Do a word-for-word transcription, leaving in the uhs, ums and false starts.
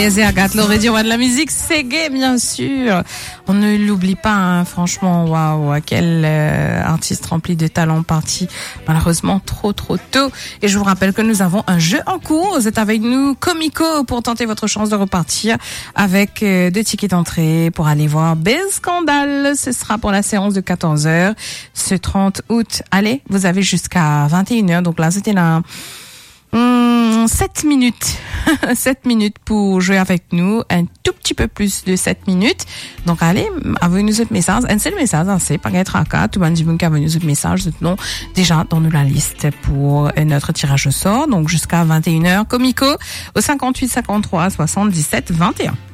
Et Agathe, l'aurait dit roi de la musique, c'est gay, bien sûr. On ne l'oublie pas, hein, franchement, waouh, quel euh, artiste rempli de talent parti malheureusement trop trop tôt. Et je vous rappelle que nous avons un jeu en cours. Vous êtes avec nous, Comico, pour tenter votre chance de repartir avec euh, deux tickets d'entrée pour aller voir Biz Scandal. Ce sera pour la séance de quatorze heures, ce trente août. Allez, vous avez jusqu'à vingt et une heures. Donc là, c'était là. Hum, sept minutes. sept minutes pour jouer avec nous. Un tout petit peu plus de sept minutes. Donc, allez, envoyez-nous votre message. Un seul message, hein, c'est pas être à quatre. Tout le monde dit que envoyez-nous votre message. Non, déjà, dans la liste pour notre tirage au sort. Donc, jusqu'à vingt et une heures. Comico, au cinquante-huit cinquante-trois soixante-dix-sept vingt et un.